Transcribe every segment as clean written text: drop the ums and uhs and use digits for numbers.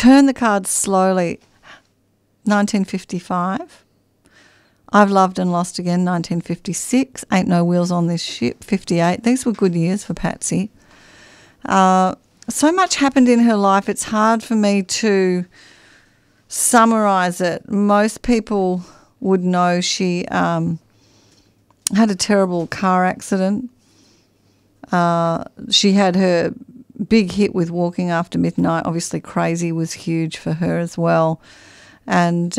turn the cards slowly. 1955. I've Loved and Lost Again, 1956. Ain't No Wheels on This Ship, 58. These were good years for Patsy. So much happened in her life, it's hard for me to summarise it. Most people would know she had a terrible car accident. She had her big hit with Walking After Midnight. Obviously Crazy was huge for her as well. And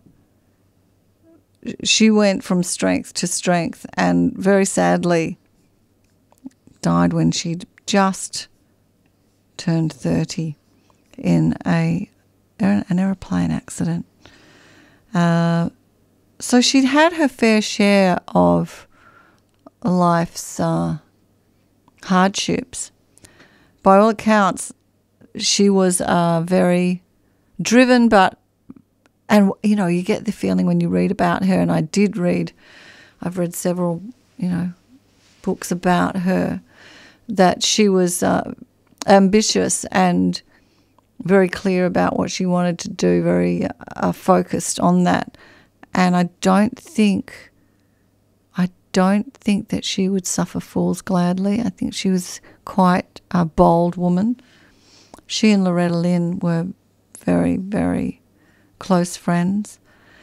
she went from strength to strength and very sadly died when she'd just turned 30 in an aeroplane accident. So she'd had her fair share of life's hardships. By all accounts, she was very driven, and you know, you get the feeling when you read about her, and I've read several, books about her, that she was ambitious and very clear about what she wanted to do, very focused on that. And I don't think that she would suffer fools gladly. I think she was quite a bold woman. She and Loretta Lynn were very, very close friends.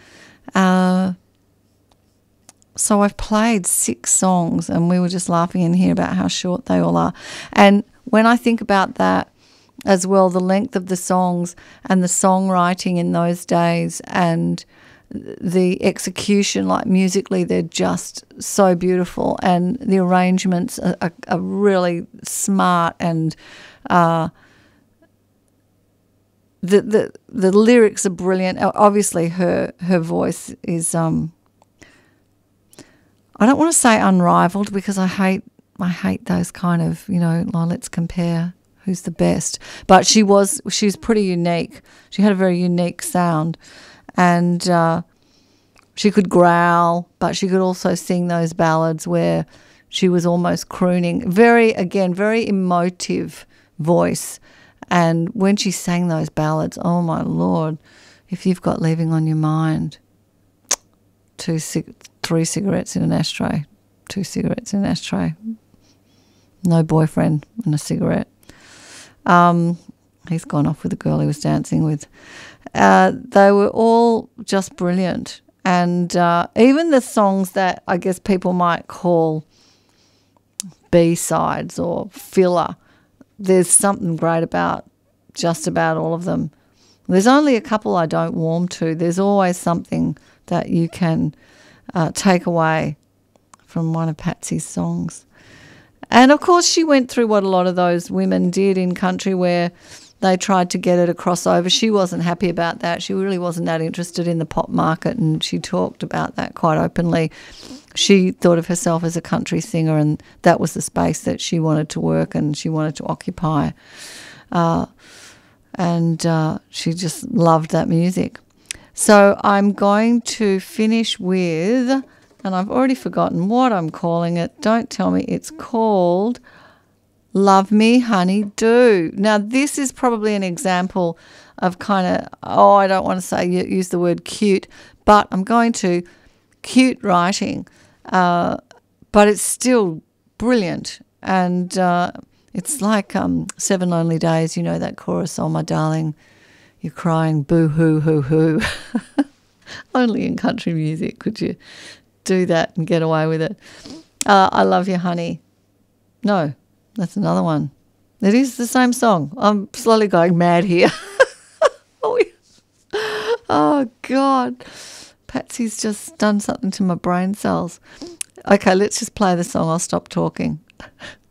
So I've played 6 songs, and we were just laughing in here about how short they all are. And when I think about that as well, the length of the songs and the songwriting in those days and the execution, like musically, they're just so beautiful, and the arrangements are really smart, and the lyrics are brilliant. Obviously, her voice is I don't want to say unrivaled, because I hate those kind of, let's compare who's the best. But she was pretty unique. She had a very unique sound, and she could growl, but she could also sing those ballads where she was almost crooning. Very emotive voice. And when she sang those ballads, oh my Lord, if you've got Leaving on Your Mind, 3 cigarettes in an ashtray, 2 cigarettes in an ashtray, no boyfriend and a cigarette. He's gone off with the girl he was dancing with. They were all just brilliant. And even the songs that I guess people might call B-sides or filler, there's something great about just about all of them. There's only a couple I don't warm to. There's always something that you can take away from one of Patsy's songs. And, of course, she went through what a lot of those women did in country, where they tried to get her to cross over. She wasn't happy about that. She really wasn't that interested in the pop market, and she talked about that quite openly. She thought of herself as a country singer, and that was the space that she wanted to work and she wanted to occupy. And she just loved that music. So I'm going to finish with, and I've already forgotten what I'm calling it. Don't tell me. It's called Love Me Honey Do. Now, this is probably an example of kind of, I don't want to say use the word cute, but I'm going to, cute writing, but it's still brilliant. And it's like 7 Lonely Days, that chorus, oh, my darling, you're crying boo-hoo, hoo-hoo. Only in country music could you do that and get away with it. I Love You, Honey. No, that's another one. It is the same song. I'm slowly going mad here. Oh, God. Patsy's just done something to my brain cells. Okay, let's just play the song. I'll stop talking.